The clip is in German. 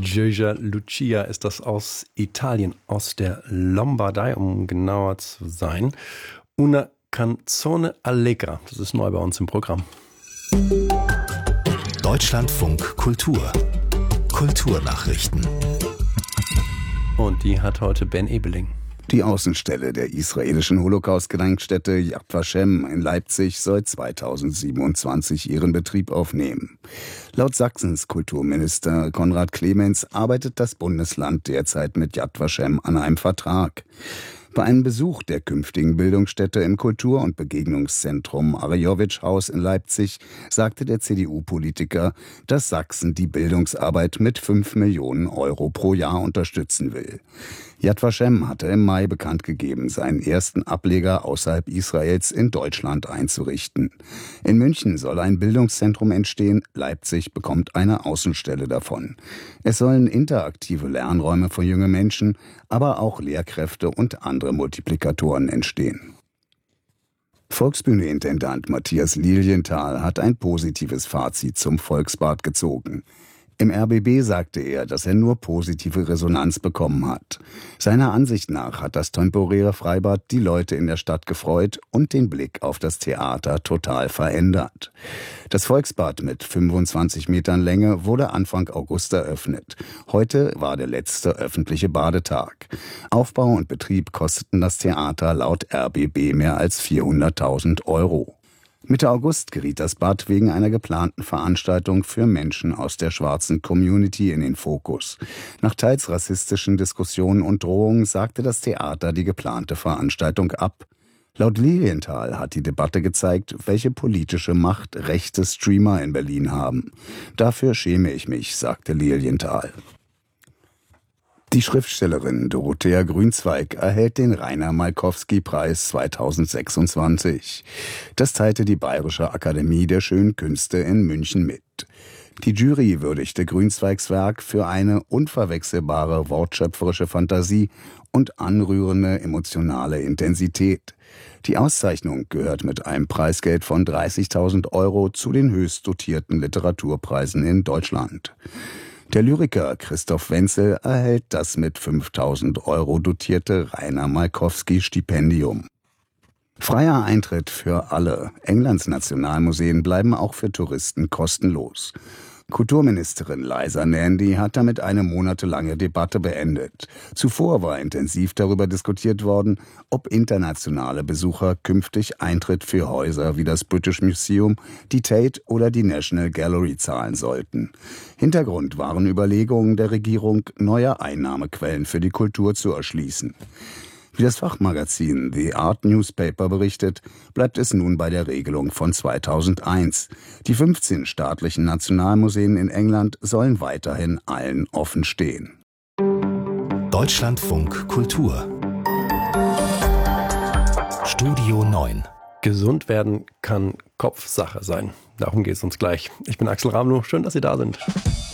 Gioia Lucia ist das aus Italien, aus der Lombardei, um genauer zu sein. Una canzone allegra, das ist neu bei uns im Programm. Deutschlandfunk Kultur. Kulturnachrichten. Und die hat heute Ben Ebeling. Die Außenstelle der israelischen Holocaust-Gedenkstätte Yad Vashem in Leipzig soll 2027 ihren Betrieb aufnehmen. Laut Sachsens Kulturminister Konrad Clemens arbeitet das Bundesland derzeit mit Yad Vashem an einem Vertrag. Bei einem Besuch der künftigen Bildungsstätte im Kultur- und Begegnungszentrum Arajowitsch-Haus in Leipzig sagte der CDU-Politiker, dass Sachsen die Bildungsarbeit mit 5 Millionen Euro pro Jahr unterstützen will. Yad Vashem hatte im Mai bekannt gegeben, seinen ersten Ableger außerhalb Israels in Deutschland einzurichten. In München soll ein Bildungszentrum entstehen, Leipzig bekommt eine Außenstelle davon. Es sollen interaktive Lernräume für junge Menschen, aber auch Lehrkräfte und andere Multiplikatoren entstehen. Volksbühne-Intendant Matthias Lilienthal hat ein positives Fazit zum Volksbad gezogen. Im RBB sagte er, dass er nur positive Resonanz bekommen hat. Seiner Ansicht nach hat das temporäre Freibad die Leute in der Stadt gefreut und den Blick auf das Theater total verändert. Das Volksbad mit 25 Metern Länge wurde Anfang August eröffnet. Heute war der letzte öffentliche Badetag. Aufbau und Betrieb kosteten das Theater laut RBB mehr als 400.000 Euro. Mitte August geriet das Bad wegen einer geplanten Veranstaltung für Menschen aus der schwarzen Community in den Fokus. Nach teils rassistischen Diskussionen und Drohungen sagte das Theater die geplante Veranstaltung ab. Laut Lilienthal hat die Debatte gezeigt, welche politische Macht rechte Streamer in Berlin haben. Dafür schäme ich mich, sagte Lilienthal. Die Schriftstellerin Dorothea Grünzweig erhält den Rainer-Malkowski-Preis 2026. Das teilte die Bayerische Akademie der Schönen Künste in München mit. Die Jury würdigte Grünzweigs Werk für eine unverwechselbare wortschöpferische Fantasie und anrührende emotionale Intensität. Die Auszeichnung gehört mit einem Preisgeld von 30.000 Euro zu den höchst dotierten Literaturpreisen in Deutschland. Der Lyriker Christoph Wenzel erhält das mit 5.000 Euro dotierte Rainer-Malkowski-Stipendium. Freier Eintritt für alle. Englands Nationalmuseen bleiben auch für Touristen kostenlos. Kulturministerin Liza Nandy hat damit eine monatelange Debatte beendet. Zuvor war intensiv darüber diskutiert worden, ob internationale Besucher künftig Eintritt für Häuser wie das British Museum, die Tate oder die National Gallery zahlen sollten. Hintergrund waren Überlegungen der Regierung, neue Einnahmequellen für die Kultur zu erschließen. Wie das Fachmagazin The Art Newspaper berichtet, bleibt es nun bei der Regelung von 2001. Die 15 staatlichen Nationalmuseen in England sollen weiterhin allen offen stehen. Deutschlandfunk Kultur. Studio 9. Gesund werden kann Kopfsache sein. Darum geht es uns gleich. Ich bin Axel Ramlow. Schön, dass Sie da sind.